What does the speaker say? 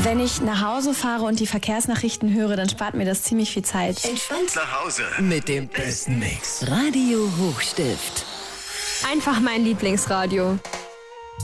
Wenn ich nach Hause fahre und die Verkehrsnachrichten höre, dann spart mir das ziemlich viel Zeit. Entspannt Nach Hause. mit dem besten Mix. Radio Hochstift. Einfach mein Lieblingsradio.